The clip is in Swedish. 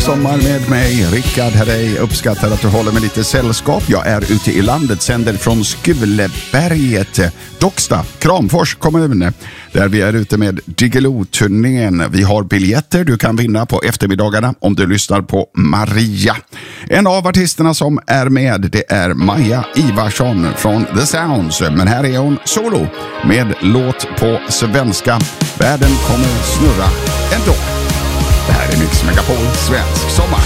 sommar med mig, Rickard. Hej, uppskattar att du håller med lite sällskap. Jag är ute i landet, sänder från Skuleberget, Docksta, Kramfors kommun, där vi är ute med Diggiloo-turnén. Vi har biljetter du kan vinna på eftermiddagarna om du lyssnar på Maria. En av artisterna som är med, det är Maja Ivarsson från The Sounds. Men här är hon solo med låt på svenska. Världen kommer snurra ändå. Det här är Mix Megapol, svensk sommar.